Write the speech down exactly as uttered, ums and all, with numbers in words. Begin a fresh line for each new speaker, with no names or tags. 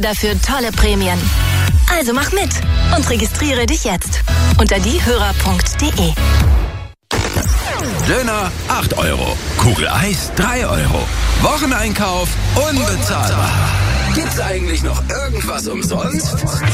Dafür tolle Prämien. Also mach mit und registriere dich jetzt unter diehörer punkt de.
Döner acht Euro, Kugel Eis drei Euro. Wocheneinkauf unbezahlbar. Gibt's eigentlich noch irgendwas umsonst?